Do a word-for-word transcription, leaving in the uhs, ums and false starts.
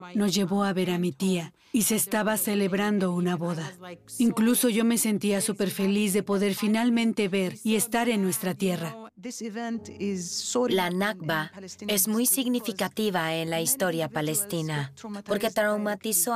nos llevó a ver a mi tía y se estaba celebrando una boda. Incluso yo me sentía súper feliz de poder finalmente ver y estar en nuestra tierra. La Nakba es muy significativa en la historia palestina porque traumatizó